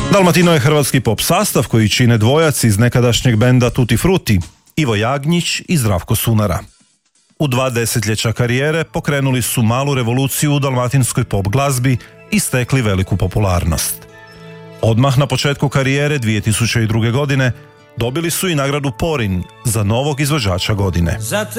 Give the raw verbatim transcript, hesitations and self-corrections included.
Dalmatino je hrvatski pop sastav koji čine dvojac iz nekadašnjeg benda Tutti Frutti, Ivo Jagnjić i Zdravko Sunara. U dva desetljeća karijere pokrenuli su malu revoluciju u dalmatinskoj pop glazbi i stekli veliku popularnost. Odmah na početku karijere dvije tisuće druge. godine dobili su i nagradu Porin za novog izvođača godine.